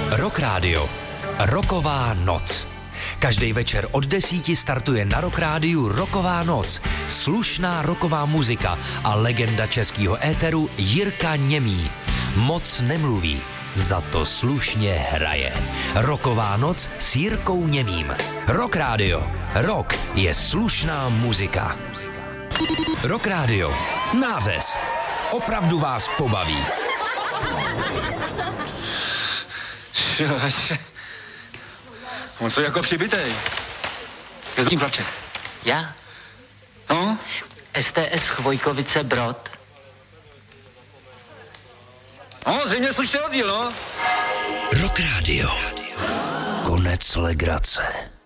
Rock Radio. Rocková noc. Každý večer od 10 startuje na Rock Rádiu Rocková noc. Slušná rocková muzika a legenda českého éteru Jirka Němý. Moc nemluví, za to slušně hraje. Rocková noc s Jirkou Němým. Rock Radio. Rock je slušná muzika. Rock Radio. Nářez. Opravdu vás pobaví. On co jako přibitej. Je s tím plače. Já? No? STS Chvojkovice Brod. No, zřejmě slušný oddíl, no. Rock Radio. Konec legrace.